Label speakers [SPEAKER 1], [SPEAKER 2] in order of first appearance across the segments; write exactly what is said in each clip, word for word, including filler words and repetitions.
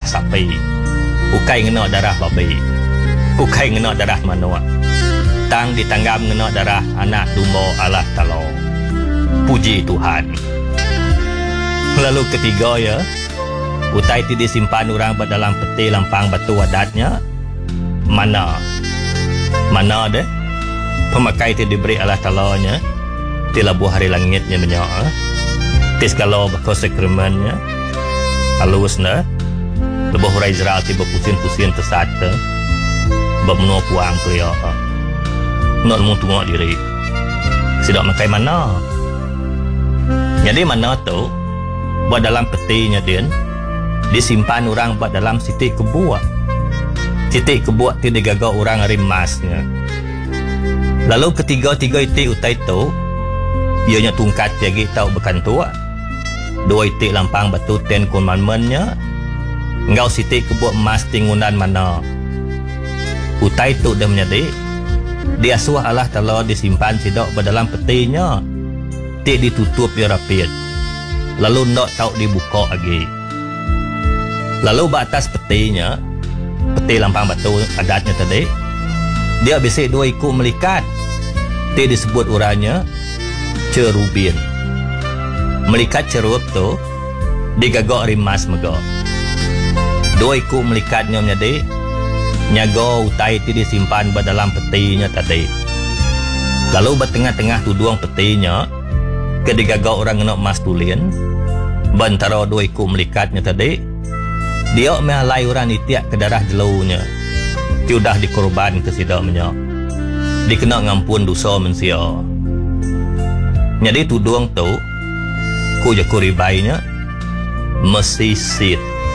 [SPEAKER 1] sapi, ukai ngena darah babi, ukai ngena darah manusia, tang ditanggam ngena darah anak domba Allah Ta'ala. Puji Tuhan. Lalu ketiga ya, utai ti disimpan orang dalam peti lampang batu adatnya. Mana? Mana deh? Pemakai ti diberi Allah Ta'ala nya, ti labuh hari langitnya menyoal. Tis kalau bakal sekremennya halus na lebih orang Israel tiba pusin-pusin tersata bermenua puang tu ya nak mu tunggu diri sidak makai mana jadi mana tu buat dalam petinya dia disimpan orang buat dalam sitik kebuak sitik kebuak tu digagak orang rimasnya lalu ketiga-tiga itu utai tu ianya tungkat lagi tahu bekan tua dua itik lampang batu ten commandment-nya engkau sitik kebuat emas tingunan mana utai tu dah menjadi dia suah Allah Ta'ala disimpan sidak dalam petinya tik ditutup ya rapid lalu nak tahu dibuka lagi lalu batas petinya peti lampang batu adatnya tadi dia bisik dua ikut melikat tik disebut uranya cerubin melikat cerup tu digagak rimas mega dua ikut melikatnya menjadi nyaga utai ti disimpan dalam petinya tadi lalu bertengah-tengah tuduang petinya ke digagak orang nak emas tulian bantara dua ikut melikatnya tadi dia mehalai orang itiak ke darah jelunya ti udah dikorban ke sidamnya dikena ngampun dosa manusia jadi tuduang tu ku jaku ribainya mesti sit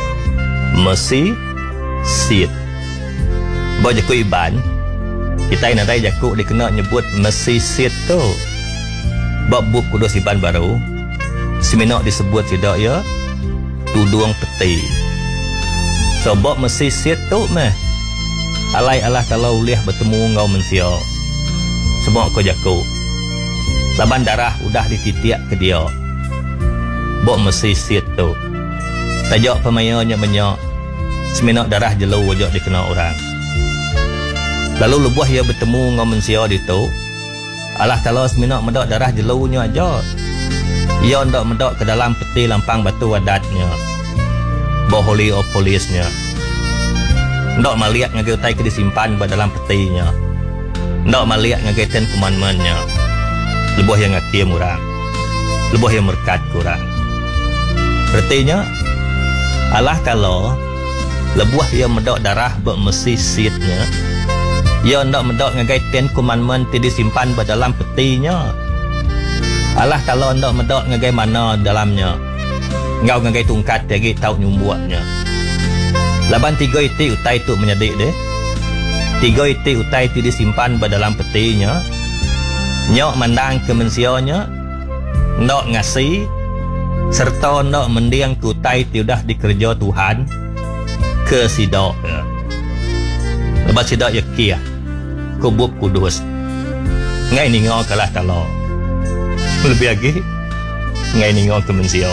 [SPEAKER 1] mesti sit bawa jaku iban kita nak tahu jaku dikena nyebut mesti sit tu bab buk kudus iban baru seminak disebut sidak ya tuduang peti sebab mesti sit tu meh alai Allah Ta'ala uliah bertemu ngau manusia semua ku jaku laban darah udah dititiak ke dia bok mesti sit tu tajak pemayanya banyak seminak darah jelu wajak dikena orang lalu lebuah ia bertemu dengan manusia di tu Allah Ta'ala seminak mendak darah jelunya aja ia hendak mendak ke dalam peti lampang batu adatnya bok holy of holiesnya hendak melihat ngagai utai ke disimpan dalam petinya hendak melihat ngagai ten commandment-nya lebuah yang ngakim orang lebuah yang merkat kurang artinya Allah Ta'ala lebuah yang mendak darah bermesi sitnya ia hendak mendak ngagai ten commandment ti disimpan dalam petinya Allah Ta'ala hendak mendak ngagai mana dalamnya ngau ngagai tungkat lagi tahu nyumbuaknya laban tiga iti utai tu menyadik deh tiga iti utai ti disimpan dalam petinya nyok mandang ke manusianya nak ngasih serta nak mendiang kutai tiudah dikerja Tuhan ke sidak lepas sidak ya kia kubub kudus ngai ni ngau kalah Ta'ala lebih lagi ngai ni ngau ke manusia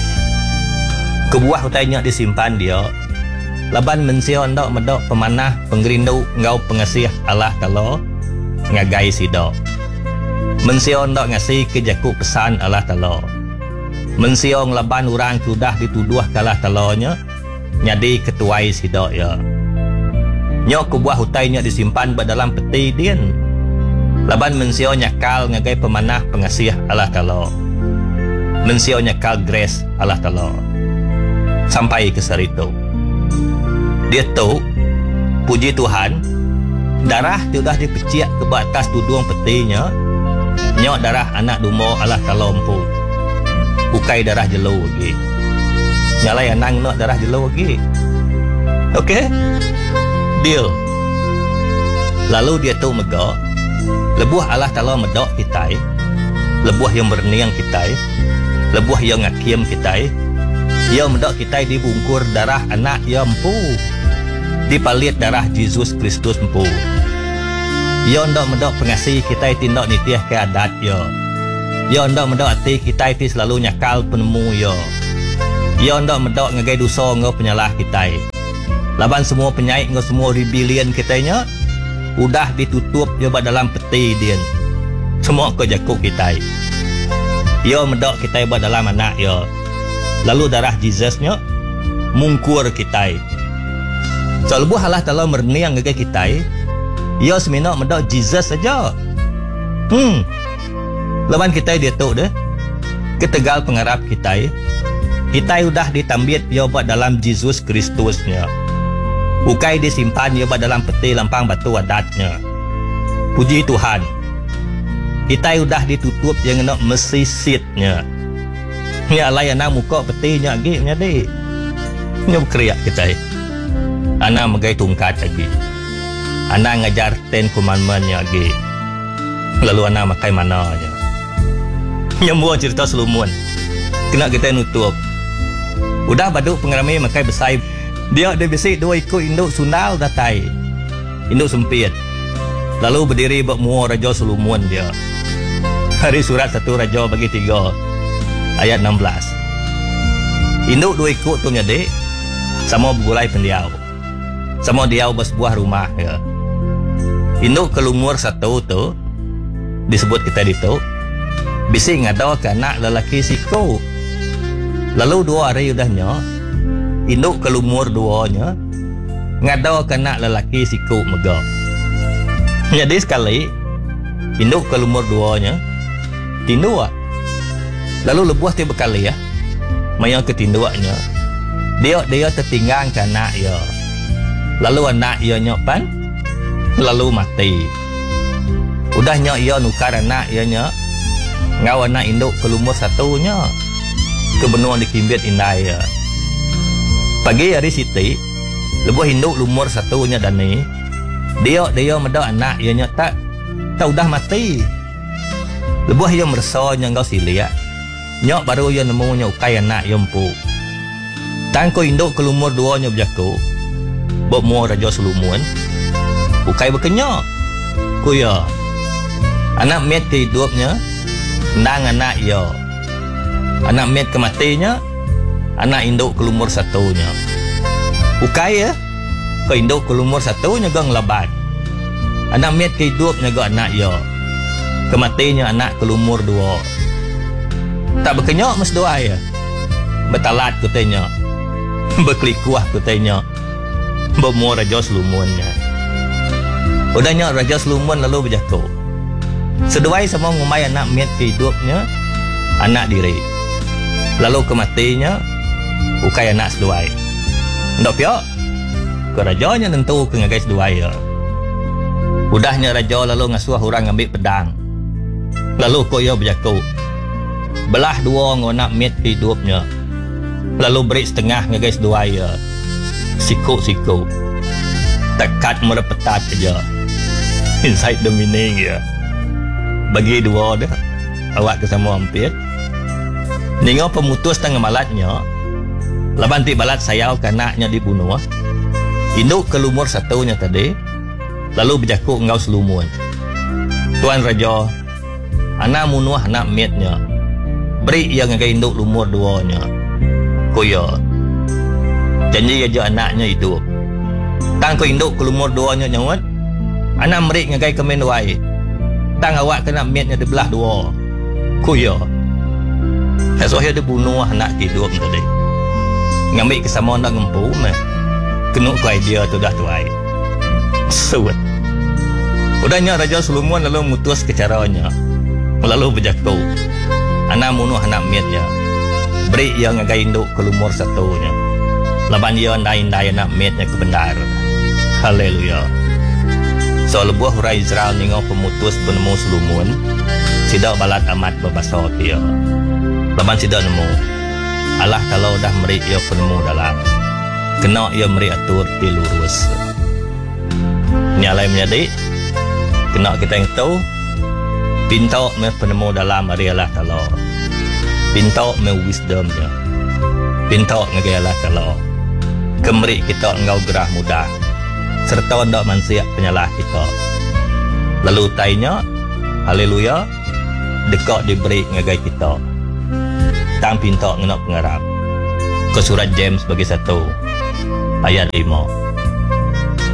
[SPEAKER 1] kebuah utainya disimpan dia laban manusia nak medak pemanah pengerindu ngau pengasih Allah Ta'ala ngagai sidak manusia nak ngasih ke jaku pesan Allah Ta'ala manusia ngelaban orang sudah dituduh kalah talanya nyadi ketuai sidak ya nyok kebuah hutainya disimpan dalam peti din laban manusia nyakal ngagai pemanah pengasih Allah Ta'ala manusia nyakal grace Allah Ta'ala sampai ke sarito dia tahu puji Tuhan darah sudah dipeciak ke batas tuduang petinya nyok darah anak domba Allah Ta'ala empu bukai darah jelo lagi nyalai anang nak darah jelo lagi okey deal lalu dia tahu megak lebuah Allah Ta'ala medok kita lebuah yang berniang kita lebuah yang ngakiem kita ia medok kita dibungkur darah anak yang empu dipalit darah Yesus Kristus empu ia ndak medok pengasih kita tindak nitiah ke adat ya ia ndak medok hati kita itu selalu nyakal penemu ya ia ndak medok ngagai dosa ngau penyalah kita Laban semua penyait dengan semua rebellion kitanya udah ditutup je dalam peti dia. Semua kau jakuk kita. Yo medok kita buat dalam anak yo. Lalu darah Jesusnya mungkur kita. So lebuh Allah Ta'ala merniang ke kita. Yo semina medok Jesus saja. Hmm. Laban kita dia tahu deh. Ketegal pengarap kita. Kita udah ditambit yo buat dalam Yesus Kristusnya. Ukai disimpan yo buat dalam peti lampang batu adatnya. Puji Tuhan. Kita udah ditutup yang nak mesisitnya. Nya layan muka petinya lagi nya dek. Nya berkeriak kita. Ana megai tungkat lagi. Ana ngajar ten commandment-nya lagi. Lalu ana makai mananya. Nya mua cerita selumun. Kena kita nutup. Udah baduk pengerami makai besai. Dia ada bisik dua ikut induk sundal datai. Induk sempit. Lalu berdiri buat mua Raja Solomon dia. Hari surat satu Raja bagi tiga ayat enam belas. Induk dua ikut tu nyadek sama bergulai pendiau. Sama diau bersebuah rumah ya. Induk kelumur satu tu disebut kita itu bising ngada ke anak lelaki siko. Lalu dua hari udahnya induk kelumur duanya ngada ke anak lelaki siko mega. Jadi sekali induk kelumur duanya tindua. Lalu lebuah tiba kali ya. Maya ketinduanya. Dia dia tertinggal ke anak ya. Lalu anak ia nyopan lalu mati. Udahnya ia nukar anak ia nya. Ngau anak induk kelumur satunya. Kebenua dikimbit indai ya. Pagi hari siti lebuah induk lumur satunya dan ni. Dia dia medak anak ia nya tak tak udah mati. Lebuah yang meresanya engkau silia. Nyok baru yang nemunya ukai anak yang empu. Tangko induk kelumur duanya berjaku. Bok mua Raja Solomon. Ukai berkenyok. Kuya. Anak met kehidupnya. Nang anak ya. Anak met kematinya. Anak induk kelumur satunya. Ukai ya. Kau induk kelumur satunya gang labat. Anak met kehidupnya gang anak ya. Kematinya anak kelumur dua. Tak berkenyok mas doa ya. Betalat kutanya. Berkelikuah kutanya. Bermua Raja Solomonnya. Udahnya Raja Solomon lalu berjatuh. Seduai sama ngumai anak miat hidupnya. Anak diri. Lalu kematinya. Ukai anak seduai. Ndak piak. Kerajanya tentu ke ngagai seduai ya. Udahnya Raja lalu ngasuh orang ambil pedang. Lalu koyo berjaku. Belah dua ngonak met hidupnya. Lalu beri setengah ngagais dua ya. Siku-siku. Tekat merepetat aja. Inside the meaning ya. Bagi dua dah. Awak kesama hampir. Ningo pemutus tengah malatnya. Laban ti balat sayau kanaknya dibunuh. Induk kelumur satunya tadi. Lalu berjaku engkau Solomon. Tuan Raja. Anak munuh anak mietnya. Beri yang ngagai induk lumur duanya. Kuya. Janji aja anaknya hidup. Tang ko induk ke lumur duanya nyawat. Anak merik ngagai kemen duai. Tang awak kena mietnya dibelah dua. Kuya. Esok dia bunuh anak hidup tadi. Ngambil kesama nak ngempu meh. Kenuk ke idea tu dah tuai. Suat. Udahnya Raja Solomon lalu mutus ke caranya. Lalu berjaku. Anak munuh anak mietnya. Beri yang ngagai induk ke lumur satunya. Laban dia ndai-ndai anak mietnya ke benar. Haleluya. So lebuah orang Israel ningo pemutus penemu Solomon. Sidak balat amat berbasa dia. Laban sidak nemu. Allah kalau dah meri ia penemu dalam. Kena ia meri atur di lurus. Nyalai menjadi. Kena kita yang tahu. Pinta me penemu dalam hari Allah Ta'ala. Pinta me wisdomnya. Pinta ngagai Allah Ta'ala. Kemeri kita engkau gerah mudah. Serta ndak mansiak penyalah kita. Lalu tainya, haleluya, dekat diberi ngagai kita. Tang pinta ngenak pengarap. Ke surat James bagi satu ayat lima.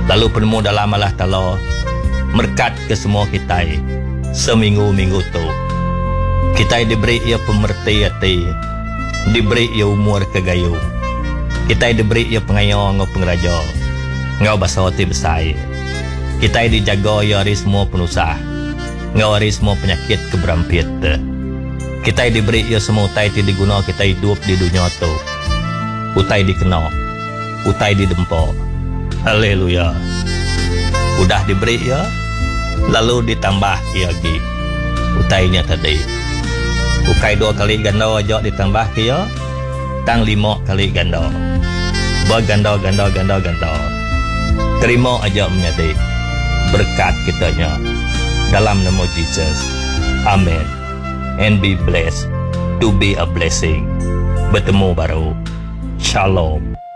[SPEAKER 1] Lalu penemu dalam Allah Ta'ala berkat ke semua kita seminggu-minggu tu. Kita diberi ia pemerti hati, diberi ia umur kegayu. Kita diberi ia pengayang ngau pengeraja, ngau bahasa hati besar. Kita dijaga ia dari semua penusah, ngau dari semua penyakit keberampit. Kita diberi ia semua utai ti diguna kita hidup di dunia tu. Utai dikena, utai didempa. Haleluya. Udah diberi ya, lalu ditambah lagi. Utainya tadi. Ukai dua kali ganda aja ditambah ya, tang lima kali ganda. Berganda, ganda, ganda, ganda. Terima aja menjadi berkat kitanya dalam nama Jesus. Amen. And be blessed to be a blessing. Bertemu baru. Shalom.